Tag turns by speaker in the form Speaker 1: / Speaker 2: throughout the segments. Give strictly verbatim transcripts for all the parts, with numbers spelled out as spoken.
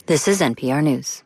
Speaker 1: This is N P R News.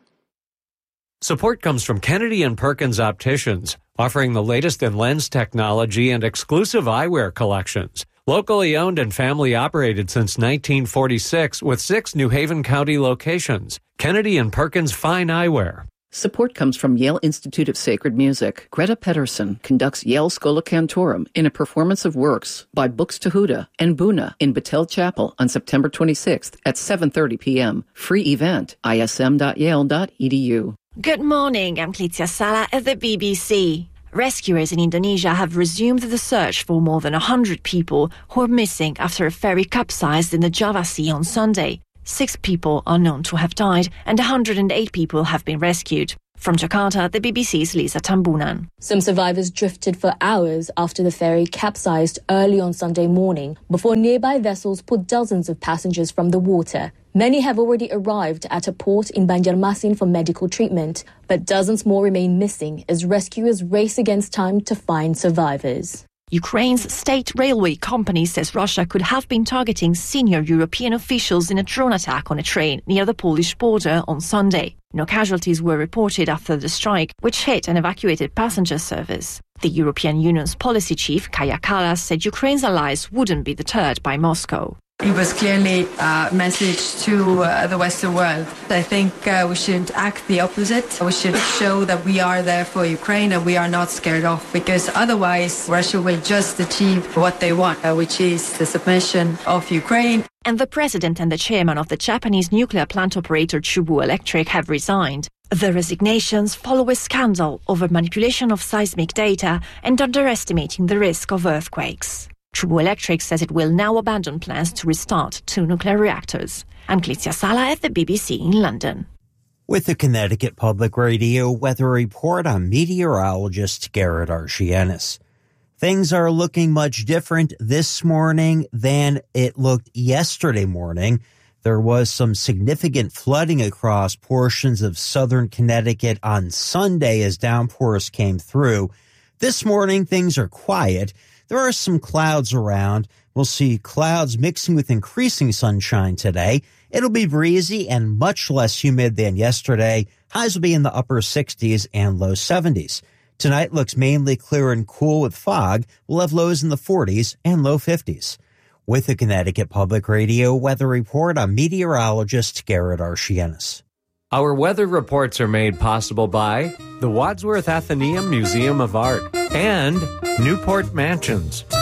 Speaker 2: Support comes from Kennedy and Perkins Opticians, offering the latest in lens technology and exclusive eyewear collections. Locally owned and family operated since nineteen forty-six with six New Haven County locations. Kennedy and Perkins Fine Eyewear.
Speaker 3: Support comes from Yale Institute of Sacred Music. Greta Pedersen conducts Yale Schola Cantorum in a performance of works by Buxtehude and Buna in Battelle Chapel on September twenty-sixth at seven thirty p.m. Free event, I S M dot yale dot e d u.
Speaker 4: Good morning, I'm Clizia Sala at the B B C. Rescuers in Indonesia have resumed the search for more than one hundred people who are missing after a ferry capsized in the Java Sea on Sunday. Six people are known to have died and one hundred eight people have been rescued. From Jakarta, the B B C's Lisa Tambunan.
Speaker 5: Some survivors drifted for hours after the ferry capsized early on Sunday morning before nearby vessels pulled dozens of passengers from the water. Many have already arrived at a port in Banjarmasin for medical treatment, but dozens more remain missing as rescuers race against time to find survivors.
Speaker 4: Ukraine's state railway company says Russia could have been targeting senior European officials in a drone attack on a train near the Polish border on Sunday. No casualties were reported after the strike, which hit an evacuated passenger service. The European Union's policy chief, Kaja Kallas, said Ukraine's allies wouldn't be deterred by Moscow.
Speaker 6: It was clearly a message to uh, the Western world. I think uh, we should act the opposite. We should show that we are there for Ukraine and we are not scared off, because otherwise Russia will just achieve what they want, uh, which is the submission of Ukraine.
Speaker 4: And the president and the chairman of the Japanese nuclear plant operator Chubu Electric have resigned. The resignations follow a scandal over manipulation of seismic data and underestimating the risk of earthquakes. Chubu Electric says it will now abandon plans to restart two nuclear reactors. I'm Clizia Sala at the B B C in London.
Speaker 7: With the Connecticut Public Radio weather report, I'm meteorologist Garrett Archienis. Things are looking much different this morning than it looked yesterday morning. There was some significant flooding across portions of southern Connecticut on Sunday as downpours came through. This morning, things are quiet. There are some clouds around. We'll see clouds mixing with increasing sunshine today. It'll be breezy and much less humid than yesterday. Highs will be in the upper sixties and low seventies. Tonight looks mainly clear and cool with fog. We'll have lows in the forties and low fifties. With the Connecticut Public Radio weather report, I'm meteorologist Garrett Archienis.
Speaker 2: Our weather reports are made possible by the Wadsworth Atheneum Museum of Art and Newport Mansions.